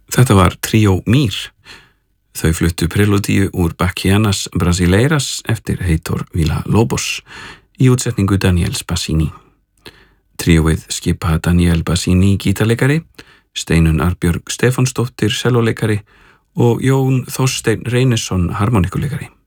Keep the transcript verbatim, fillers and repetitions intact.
Þetta var Tríó Mír. Þau fluttu preludíu úr Bachianas Brasileiras eftir Heitor Villa-Lobos í útsetningu Daniels Bassini. Tríóið skipa Daniel Bassini gítarleikari, Steinunn Arnbjörg Stefánsdóttir sellóleikari og Jón Þorsteinn Reynisson harmonikuleikari.